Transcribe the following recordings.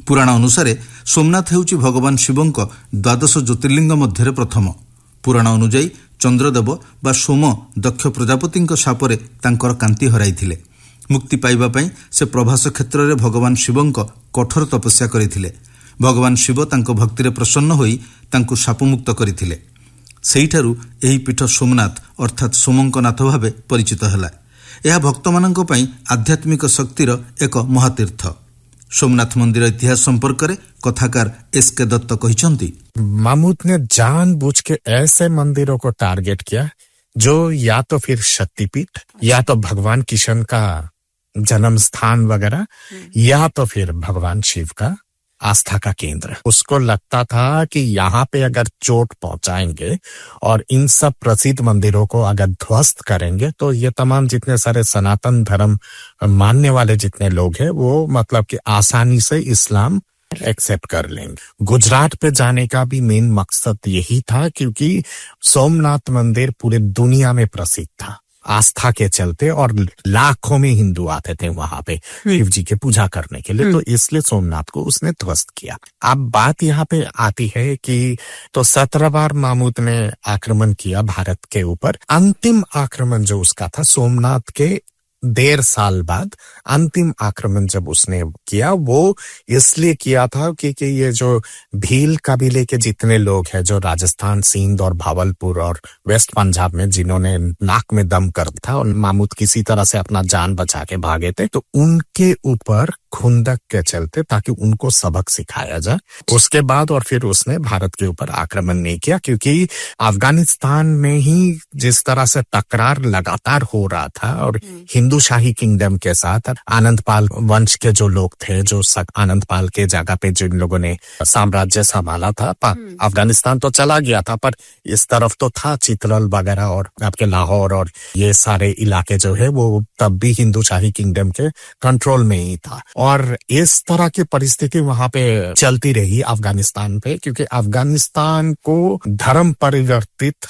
पुराण अनुसार सोमनाथ हेउची भगवान शिवंक द्वादश ज्योतिर्लिंग मध्य प्रथम। पुराण अनुजाई चंद्रदेव बा सोम दक्ष प्रजापति शापरे तांकर कांति हराइथिले। मुक्ति पाइबा पई से प्रभास क्षेत्र में भगवान शिवंक कठोर तपस्या करिथिले। भगवान शिव तांको भक्तिरे प्रसन्न होई तांको शापमुक्त करिथिले। सेहिठारु एही पीठ सोमनाथ अर्थात सोमंकनाथ भावे परिचित हला। यह भक्तमानंको पई आध्यात्मिक शक्तिर एक महातीर्थ। सोमनाथ मंदिर इतिहास संपर्क में कथाकार एस.के. दत्त कहिसंती, महमूद ने जानबूझ के ऐसे मंदिरों को टारगेट किया जो या तो फिर शक्तिपीठ या तो भगवान किशन का जन्म स्थान वगैरह या तो फिर भगवान शिव का आस्था का केंद्र। उसको लगता था कि यहाँ पे अगर चोट पहुंचाएंगे और इन सब प्रसिद्ध मंदिरों को अगर ध्वस्त करेंगे तो ये तमाम जितने सारे सनातन धर्म मानने वाले जितने लोग हैं वो मतलब कि आसानी से इस्लाम एक्सेप्ट कर लेंगे। गुजरात पे जाने का भी मेन मकसद यही था क्योंकि सोमनाथ मंदिर पूरे दुनिया में प्रसिद्ध था आस्था के चलते और लाखों में हिंदू आते थे वहां पे शिव जी के पूजा करने के लिए। तो इसलिए सोमनाथ को उसने ध्वस्त किया। अब बात यहाँ पे आती है कि तो 17 बार महमूद ने आक्रमण किया भारत के ऊपर। अंतिम आक्रमण जो उसका था सोमनाथ के 1.5 साल बाद अंतिम आक्रमण जब उसने किया वो इसलिए किया था कि ये जो भील कबीले के जितने लोग हैं जो राजस्थान, सिंध और भावलपुर और वेस्ट पंजाब में जिन्होंने नाक में दम कर था और महमूद किसी तरह से अपना जान बचा के भागे थे, तो उनके ऊपर खुंदक के चलते ताकि उनको सबक सिखाया जाए। उसके बाद और फिर उसने भारत के ऊपर आक्रमण नहीं किया क्योंकि अफगानिस्तान में ही जिस तरह से टकरार लगातार हो रहा था और हिंदू शाही किंगडम के साथ आनंदपाल वंश के जो लोग थे जो आनंदपाल के जगह पे जिन लोगों ने साम्राज्य संभाला था, अफगानिस्तान तो चला गया था पर इस तरफ तो था चित्रल वगैरह और आपके लाहौर और ये सारे इलाके जो है वो तब भी हिंदू शाही किंगडम के कंट्रोल में ही था। और इस तरह की परिस्थिति वहां पे चलती रही अफगानिस्तान पे क्योंकि अफगानिस्तान को धर्म परिवर्तित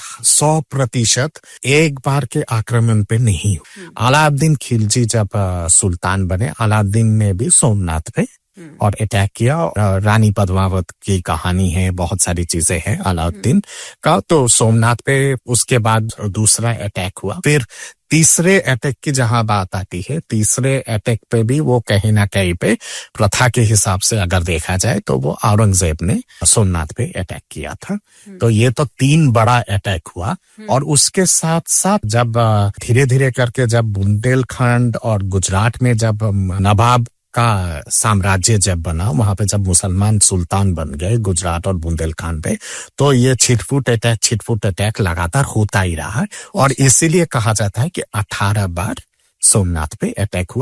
100% एक बार के आक्रमण पे नहीं। अलाउद्दीन खिलजी जब सुल्तान बने, अलाउद्दीन ने भी सोमनाथ पे और अटैक किया। रानी पद्मावत की कहानी है, बहुत सारी चीजें हैं अलाउद्दीन का। तो सोमनाथ पे उसके बाद दूसरा अटैक हुआ। फिर तीसरे अटैक की जहां बात आती है, तीसरे अटैक पे भी वो कहीं ना कहीं पे प्रथा के हिसाब से अगर देखा जाए तो वो औरंगजेब ने सोमनाथ पे अटैक किया था। तो ये तो 3 बड़ा अटैक हुआ। और उसके साथ साथ जब धीरे धीरे करके जब बुंदेलखंड और गुजरात में जब नवाब का साम्राज्य जब बना, वहां पे जब मुसलमान सुल्तान बन गए गुजरात और बुंदेलखंड पे, तो ये छिटफुट अटैक लगातार होता ही रहा। और इसीलिए कहा जाता है कि 18 बार सोमनाथ पे अटैक हुआ।